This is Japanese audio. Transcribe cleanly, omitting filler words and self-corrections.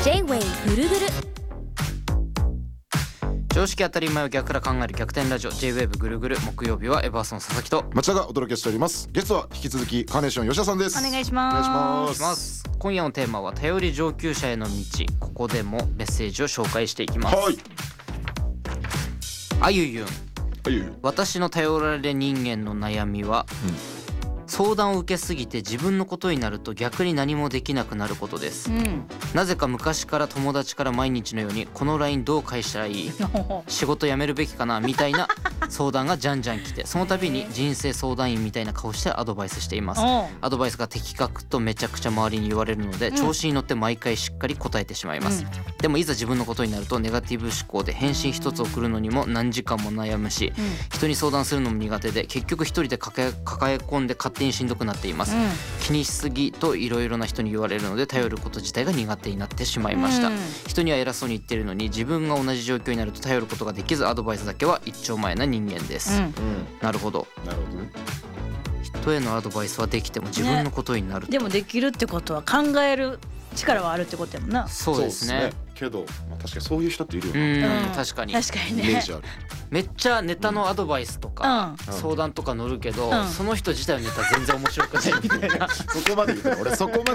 J-Way ぐるぐる。 常識当たり前を逆から考える逆転ラジオ J-Wave ぐるぐる。木曜日はエバーソン佐々木と町田がお届けしております。ゲストは引き続きカーネーション吉田さんです。 お願いしお願いしま。 ますす。 今夜のテーマは頼り上級者への道。ここでもメッセージを紹介していきます。 はい。 あゆゆん、 はい私の頼られ人間の悩みは、相談を受けすぎて自分のことになると逆に何もできなくなることです。なぜか昔から友達から毎日のようにこの LINE どう返したらいい、仕事辞めるべきかなみたいな相談がじゃんじゃん来て、その度に人生相談員みたいな顔してアドバイスしています。アドバイスが的確とめちゃくちゃ周りに言われるので、調子に乗って毎回しっかり答えてしまいます。でもいざ自分のことになるとネガティブ思考で返信一つ送るのにも何時間も悩むし、人に相談するのも苦手で結局一人で抱え込んで勝手にしんどくなっています。気にしすぎといろいろな人に言われるので頼ること自体が苦手になってしまいました。人には偉そうに言ってるのに自分が同じ状況になると頼ることができず、アドバイスだけは一丁前な人間です。なるほど。 なるほどね。 人へのアドバイスはできても自分のことになると、 でもできるってことは考える力はあるってことやもんな。 そうですね。 けど、確かにそういう人っているよね。 確かに確かにね。 イメージある。 めっちゃネタのアドバイスとか、相談とか乗るけど、その人自体のネタ全然面白くないみたいなそこまで言うと俺そこまで